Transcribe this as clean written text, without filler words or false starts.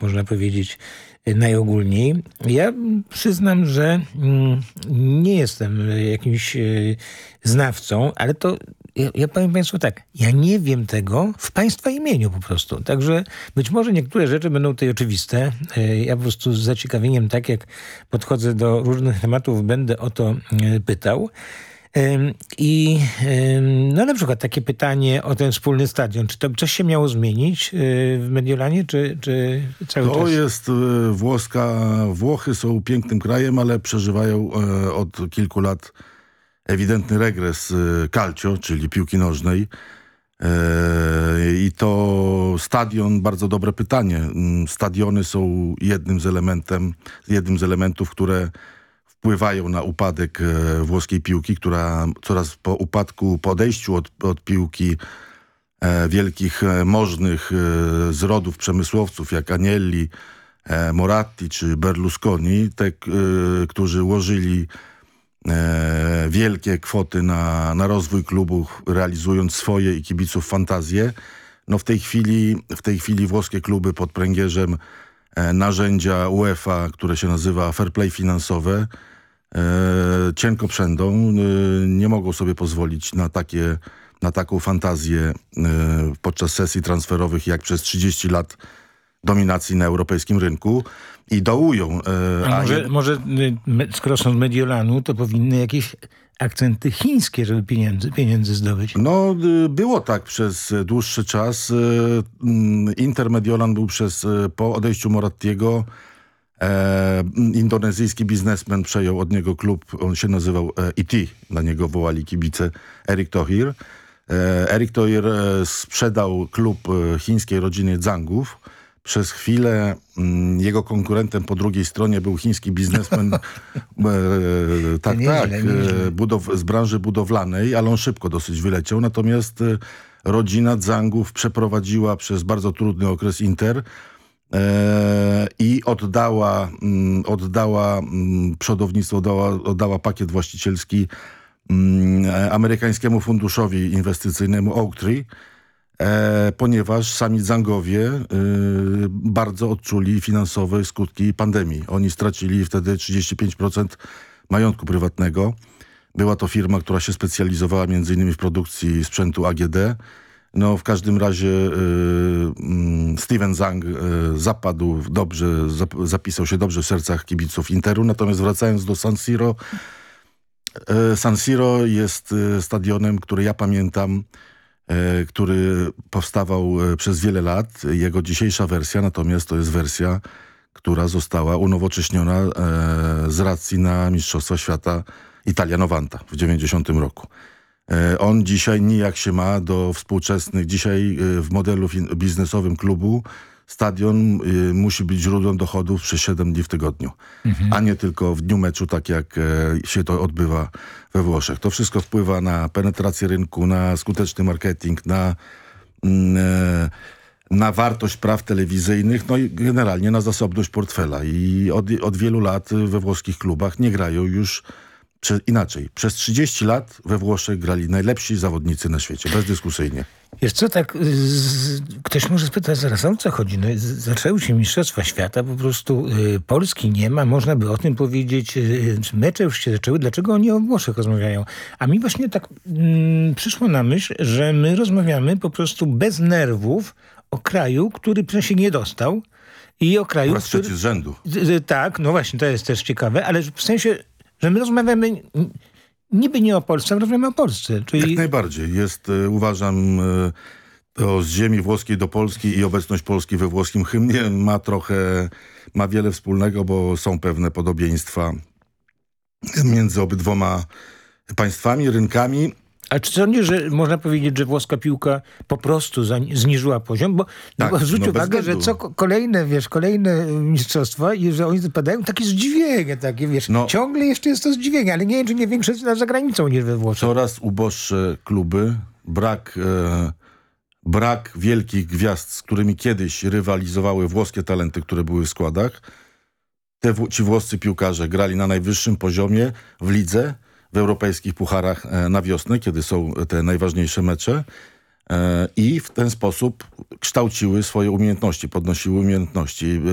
można powiedzieć najogólniej. Ja przyznam, że nie jestem jakimś znawcą, ale to ja powiem Państwu tak, ja nie wiem tego w Państwa imieniu po prostu. Także być może niektóre rzeczy będą tutaj oczywiste. Ja po prostu z zaciekawieniem, tak jak podchodzę do różnych tematów, będę o to pytał. I no na przykład takie pytanie o ten wspólny stadion. Czy to coś się miało zmienić w Mediolanie, czy cały czas? To jest Włochy są pięknym krajem, ale przeżywają od kilku lat ewidentny regres calcio, czyli piłki nożnej. I to stadion, bardzo dobre pytanie. Stadiony są jednym z elementów, które wpływają na upadek włoskiej piłki, która coraz po odejściu od piłki wielkich, możnych z rodów przemysłowców jak Agnelli, Moratti czy Berlusconi, którzy łożyli wielkie kwoty na rozwój klubów, realizując swoje i kibiców fantazje. No w tej chwili włoskie kluby pod pręgierzem narzędzia UEFA, które się nazywa fair play finansowe, cienko przędą, nie mogą sobie pozwolić na taką fantazję podczas sesji transferowych jak przez 30 lat dominacji na europejskim rynku i dołują. Może skoro są z Mediolanu, to powinny jakieś akcenty chińskie, żeby pieniędzy zdobyć. No, było tak przez dłuższy czas. Inter Mediolan był po odejściu Morattiego, indonezyjski biznesmen przejął od niego klub, on się nazywał IT, na niego wołali kibice, Eric Thohir. Eric Thohir sprzedał klub chińskiej rodziny Zhangów. Przez chwilę jego konkurentem po drugiej stronie był chiński biznesmen z branży budowlanej, ale on szybko dosyć wyleciał. Natomiast rodzina Zhangów przeprowadziła przez bardzo trudny okres Inter i oddała przodownictwo, oddała pakiet właścicielski amerykańskiemu funduszowi inwestycyjnemu Oaktree, ponieważ sami Zhangowie bardzo odczuli finansowe skutki pandemii. Oni stracili wtedy 35% majątku prywatnego. Była to firma, która się specjalizowała m.in. w produkcji sprzętu AGD. No, w każdym razie Steven Zhang zapisał się dobrze w sercach kibiców Interu. Natomiast wracając do San Siro, San Siro jest stadionem, który ja pamiętam, który powstawał przez wiele lat. Jego dzisiejsza wersja natomiast to jest wersja, która została unowocześniona z racji na Mistrzostwa Świata Italia 90 w 90 roku. On dzisiaj nijak się ma do współczesnych. Dzisiaj w modelu biznesowym klubu stadion musi być źródłem dochodów przez 7 dni w tygodniu, a nie tylko w dniu meczu, tak jak się to odbywa we Włoszech. To wszystko wpływa na penetrację rynku, na skuteczny marketing, na wartość praw telewizyjnych, no i generalnie na zasobność portfela. I od wielu lat we włoskich klubach nie grają już inaczej. Przez 30 lat we Włoszech grali najlepsi zawodnicy na świecie, bezdyskusyjnie. Wiesz co, tak ktoś może spytać zaraz, o co chodzi? No, zaczęły się Mistrzostwa Świata, po prostu Polski nie ma, można by o tym powiedzieć, mecze już się zaczęły, dlaczego oni o Włoszech rozmawiają? A mi właśnie tak przyszło na myśl, że my rozmawiamy po prostu bez nerwów o kraju, który się nie dostał i o kraju, raz trzeci z rzędu. Tak, no właśnie, to jest też ciekawe, ale w sensie, że my rozmawiamy niby nie o Polsce, ale rozmawiamy o Polsce. Czyli... Jak najbardziej. Uważam, z ziemi włoskiej do Polski i obecność Polski we włoskim hymnie ma wiele wspólnego, bo są pewne podobieństwa między obydwoma państwami, rynkami. A czy sądzisz, że można powiedzieć, że włoska piłka po prostu zniżyła poziom? Bo zwróć uwagę, że kolejne mistrzostwa i że oni wypadają takie zdziwienie, ciągle jeszcze jest to zdziwienie, ale nie wiem, czy nie większe za granicą niż we Włoszech. Coraz uboższe kluby, brak wielkich gwiazd, z którymi kiedyś rywalizowały włoskie talenty, które były w składach. Ci włoscy piłkarze grali na najwyższym poziomie w lidze, w europejskich pucharach na wiosnę, kiedy są te najważniejsze mecze i w ten sposób kształciły swoje umiejętności, podnosiły umiejętności.